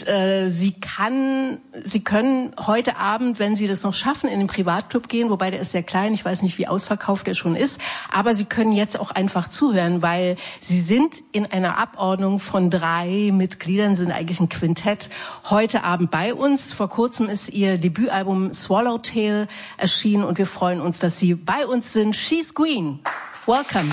Sie können heute Abend, wenn Sie das noch schaffen, in den Privatclub gehen, wobei der ist sehr klein, ich weiß nicht, wie ausverkauft der schon ist, aber Sie können jetzt auch einfach zuhören, weil Sie sind in einer Abordnung von 3 Mitgliedern, sind eigentlich ein Quintett, heute Abend bei uns. Vor kurzem ist Ihr Debütalbum Swallowtail erschienen und wir freuen uns, dass Sie bei uns sind. She's Green. Welcome.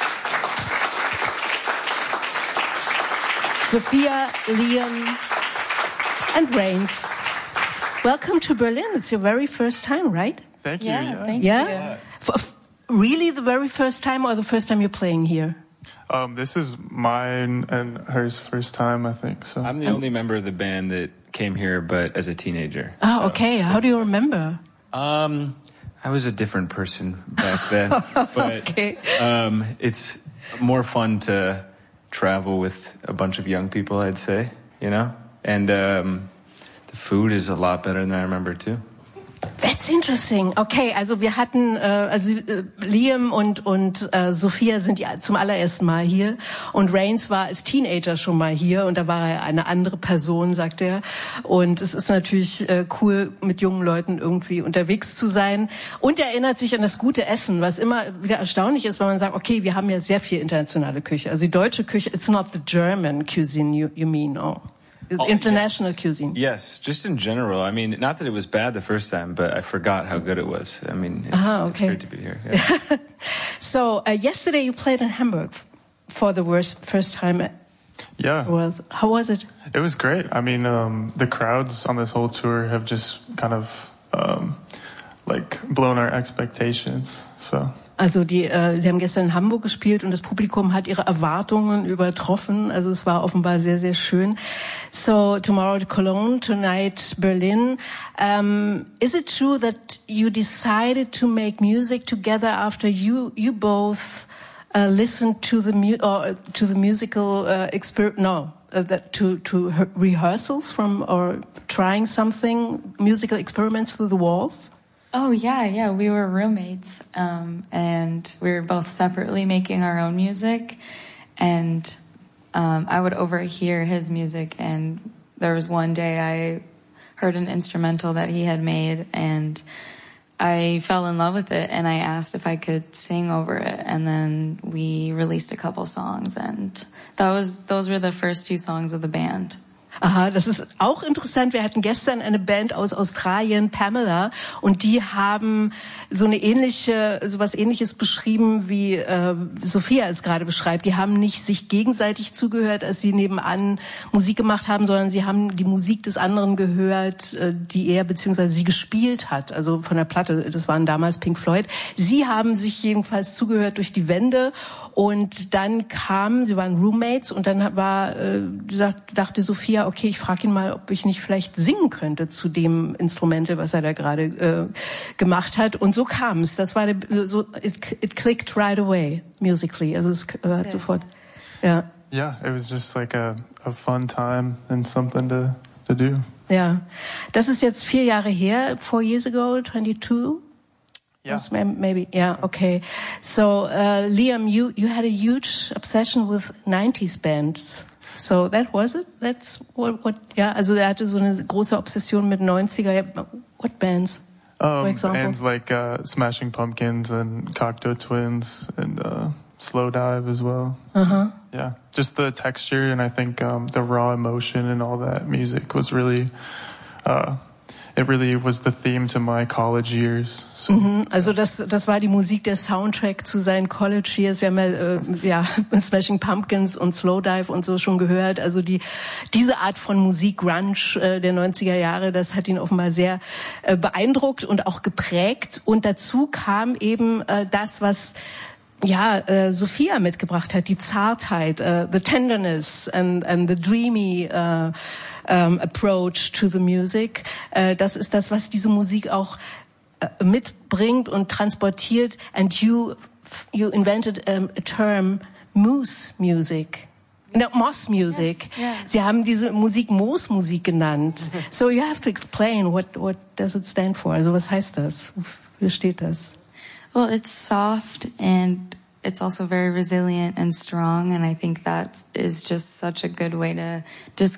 Sophia, Liam, and Rains. Welcome to Berlin. It's your very first time, right? Thank you. Yeah, thank you. Really the very first time or the first time you're playing here? This is mine and hers first time, I think. So I'm the only member of the band that came here, but as a teenager. Oh, so okay. How do you remember? I was a different person back then. But okay. It's more fun to travel with a bunch of young people, I'd say, you know? And the food is a lot better than I remember, too. That's interesting. Okay, also wir hatten, Liam und Sophia sind ja zum allerersten Mal hier und Rains war als Teenager schon mal hier und da war er eine andere Person, sagt er. Und es ist natürlich cool, mit jungen Leuten irgendwie unterwegs zu sein. Und er erinnert sich an das gute Essen, was immer wieder erstaunlich ist, weil man sagt, okay, wir haben ja sehr viel internationale Küche. Also die deutsche Küche, it's not the German cuisine you mean, oh. International cuisine. Yes, just in general. I mean, not that it was bad the first time, but I forgot how good it was. I mean, it's great to be here. Yeah. So, yesterday you played in Hamburg for the first time. Yeah. How was it? It was great. I mean, the crowds on this whole tour have just kind of blown our expectations. So. Also Sie haben gestern in Hamburg gespielt und das Publikum hat ihre Erwartungen übertroffen. Also es war offenbar sehr, sehr schön. So tomorrow Cologne, tonight Berlin. Is it true that you decided to make music together after you both listened to the musical to rehearsals from or trying something, musical experiments through the walls? Oh, yeah. We were roommates, and we were both separately making our own music, and I would overhear his music, and there was one day I heard an instrumental that he had made, and I fell in love with it, and I asked if I could sing over it, and then we released a couple songs, and those were the first 2 songs of the band. Aha, das ist auch interessant. Wir hatten gestern eine Band aus Australien, Pamela, und die haben sowas Ähnliches beschrieben, wie Sophia es gerade beschreibt. Die haben nicht sich gegenseitig zugehört, als sie nebenan Musik gemacht haben, sondern sie haben die Musik des anderen gehört, die er bzw. sie gespielt hat. Also von der Platte, das waren damals Pink Floyd. Sie haben sich jedenfalls zugehört durch die Wände und dann sie waren Roommates und dann dachte Sophia, okay, ich frage ihn mal, ob ich nicht vielleicht singen könnte zu dem Instrumental, was er da gerade gemacht hat. Und so kam es. Das war it clicked right away musically. Also es hat sofort. Ja. Yeah, it was just like a fun time and something to do. Ja, das ist jetzt 4 Jahre her. 4 years ago, 22. Yeah. Maybe. Yeah. Okay. So, Liam, you had a huge obsession with 90s bands. So that was it? That's what ja, also er hatte so eine große Obsession mit 90er. What bands? For example? Bands like Smashing Pumpkins and Cocteau Twins and Slowdive as well. Uh-huh. Yeah, just the texture and I think the raw emotion and all that music was really it really was the theme to my college years. So, also das war die Musik, der Soundtrack zu seinen College Years. Wir haben ja Smashing Pumpkins und Slowdive und so schon gehört. Also diese Art von Musik, Grunge der 90er Jahre, das hat ihn offenbar sehr beeindruckt und auch geprägt. Und dazu kam eben das, was Sophia mitgebracht hat, die Zartheit, the tenderness and the dreamy approach to the music. Das ist das, was diese Musik auch mitbringt und transportiert. And you invented a term, moose music. No, Moss Music. Yes, yeah. Sie haben diese Musik Moos-Musik genannt. So you have to explain, what does it stand for? Also was heißt das? Wofür steht das? Well, it's soft and it's also very resilient and strong, and I think that is just such a good way to describe